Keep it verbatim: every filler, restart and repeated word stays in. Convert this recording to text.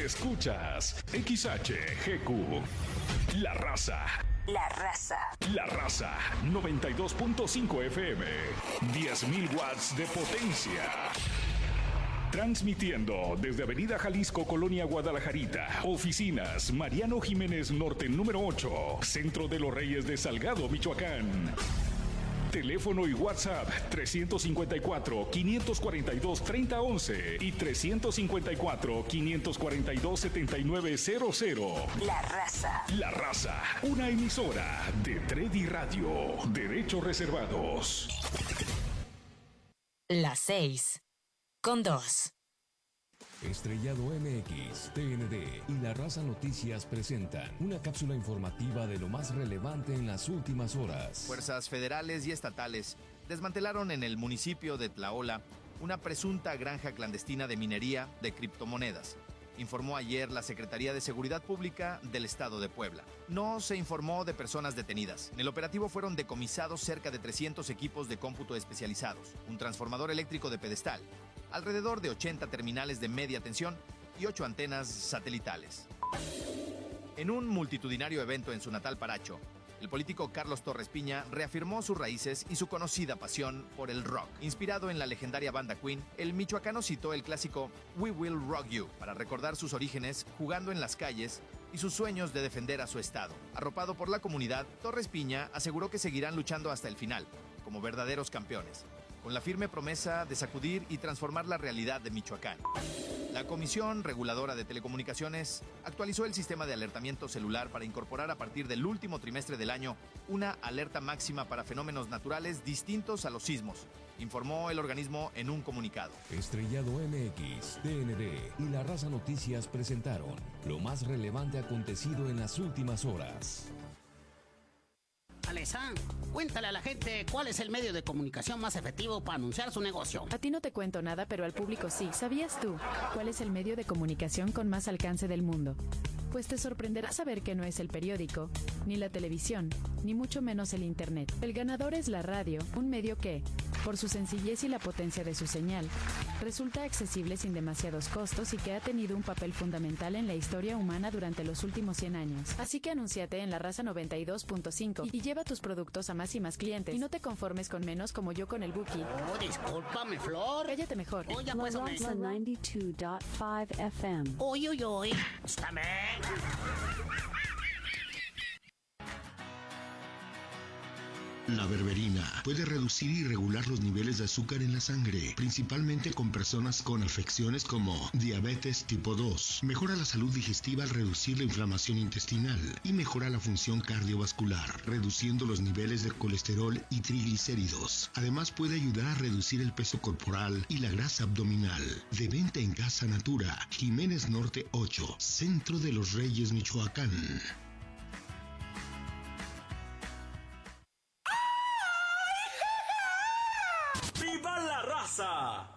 Escuchas X H G Q. La Raza. La Raza. La Raza. noventa y dos punto cinco F M. diez mil watts de potencia. Transmitiendo desde Avenida Jalisco, Colonia Guadalajarita. Oficinas Mariano Jiménez Norte número ocho. Centro de los Reyes de Salgado, Michoacán. Teléfono y WhatsApp trescientos cincuenta y cuatro, quinientos cuarenta y dos, treinta once y trescientos cincuenta y cuatro, quinientos cuarenta y dos, setenta y nueve cero cero. La Raza. La Raza, una emisora de Tredi Radio. Derechos reservados. Las seis con dos. Estrellado M X, T N D y La Raza Noticias presentan una cápsula informativa de lo más relevante en las últimas horas. Fuerzas federales y estatales desmantelaron en el municipio de Tlaola una presunta granja clandestina de minería de criptomonedas, informó ayer la Secretaría de Seguridad Pública del Estado de Puebla. No se informó de personas detenidas. En el operativo fueron decomisados cerca de trescientos equipos de cómputo especializados, un transformador eléctrico de pedestal, alrededor de ochenta terminales de media tensión y ocho antenas satelitales. En un multitudinario evento en su natal Paracho, el político Carlos Torres Piña reafirmó sus raíces y su conocida pasión por el rock. Inspirado en la legendaria banda Queen, el michoacano citó el clásico We Will Rock You para recordar sus orígenes jugando en las calles y sus sueños de defender a su estado. Arropado por la comunidad, Torres Piña aseguró que seguirán luchando hasta el final, como verdaderos campeones, con la firme promesa de sacudir y transformar la realidad de Michoacán. La Comisión Reguladora de Telecomunicaciones actualizó el sistema de alertamiento celular para incorporar a partir del último trimestre del año una alerta máxima para fenómenos naturales distintos a los sismos, informó el organismo en un comunicado. Estrellado M X, T N D y La Raza Noticias presentaron lo más relevante acontecido en las últimas horas. Alesa, cuéntale a la gente cuál es el medio de comunicación más efectivo para anunciar su negocio. A ti no te cuento nada, pero al público sí. ¿Sabías tú cuál es el medio de comunicación con más alcance del mundo? Pues te sorprenderá saber que no es el periódico, ni la televisión, ni mucho menos el internet. El ganador es la radio, un medio que, por su sencillez y la potencia de su señal, resulta accesible sin demasiados costos y que ha tenido un papel fundamental en la historia humana durante los últimos cien años. Así que anúnciate en La Raza noventa y dos punto cinco y lleva tus productos a más y más clientes. Y no te conformes con menos como yo con el Buki. Oh, discúlpame, Flor. Cállate mejor. Oh, ya La pues, Raza noventa y dos punto cinco F M. Uy, uy, uy. Escúchame. La berberina puede reducir y regular los niveles de azúcar en la sangre, principalmente con personas con afecciones como diabetes tipo dos. Mejora la salud digestiva al reducir la inflamación intestinal y mejora la función cardiovascular, reduciendo los niveles de colesterol y triglicéridos. Además puede ayudar a reducir el peso corporal y la grasa abdominal. De venta en Casa Natura, Jiménez Norte ocho, Centro de los Reyes, Michoacán. ¡Viva la raza!